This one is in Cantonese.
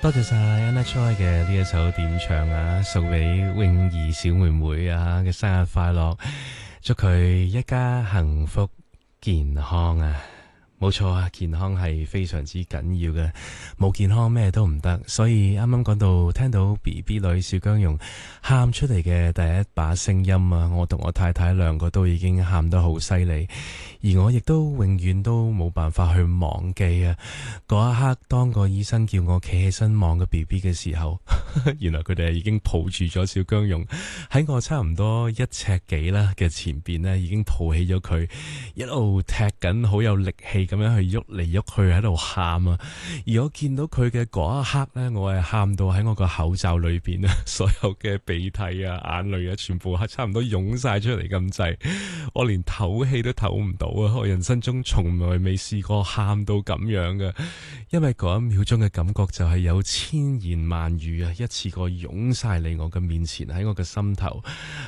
多謝晒 Anna Choi 嘅呢一首點唱啊，送俾泳兒小妹妹啊嘅生日快樂，祝佢一家幸福健康啊！冇錯啊，健康係非常之緊要嘅，冇健康咩都唔得。所以啱啱講到聽到 BB 女小姜蓉喊出嚟嘅第一把聲音啊，我同我太太兩個都已經喊得好犀利，而我亦都永遠都冇辦法去忘記啊嗰一刻，當個醫生叫我企起身望個 BB 嘅時候，原來佢哋已經抱住咗小姜蓉喺我差唔多1尺幾啦嘅前邊呢，已經抱起咗佢，一路踢緊，好有力氣咁樣去喐嚟喐去喺度喊啊！而我見到佢嘅嗰一刻呢，我係喊到喺我個口罩裏邊啊，所有嘅鼻涕啊、眼淚啊，全部係差唔多湧晒出嚟咁滯，我連唞氣都唞唔到啊！我人生中從來未試過喊到咁樣嘅，因為嗰一秒鐘嘅感覺就係有千言萬語啊，一次過湧晒嚟我嘅面前，喺我嘅心頭。